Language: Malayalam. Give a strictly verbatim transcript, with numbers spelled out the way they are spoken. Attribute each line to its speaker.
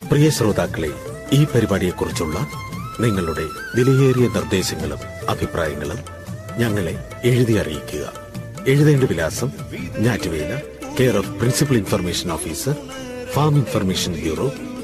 Speaker 1: പ്രിയ ശ്രോതാക്കളെ, ഈ പരിപാടിയെക്കുറിച്ചുള്ള നിങ്ങളുടെ വിലയേറിയ നിർദ്ദേശങ്ങളും അഭിപ്രായങ്ങളും ഞങ്ങളെ എഴുതി അറിയിക്കുക. എഴുതേണ്ട വിലാസം: ഞാറ്റുവേല, care of principal information officer, farm information bureau,